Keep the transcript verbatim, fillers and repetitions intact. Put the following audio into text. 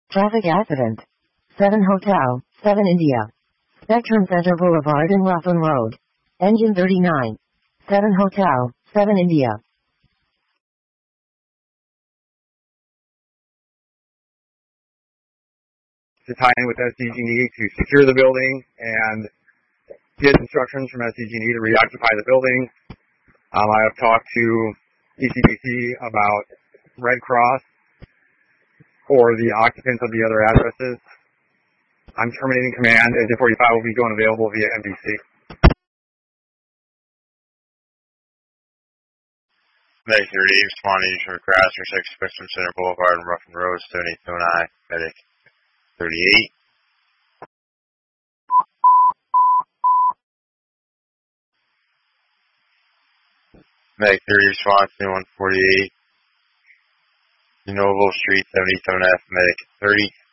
Traffic accident. seven Hotel, seven India. Spectrum Center Boulevard and Rockland Road. Engine thirty-nine. seven Hotel, seven India. To tie in with S D G and E to secure the building and get instructions from S D G and E to reoccupy the building. Um, I have talked to E C B C about Red Cross for the occupants of the other addresses. I'm terminating command. Engine forty-five will be going available via M D C. Medic thirty, responding to a crash or six Spectrum Center Boulevard and Roughen Road, seventy-eight oh nine. Medic thirty-eight. Medic thirty, response to one forty-eight. Noble Street, seventy-seven F. Medic thirty.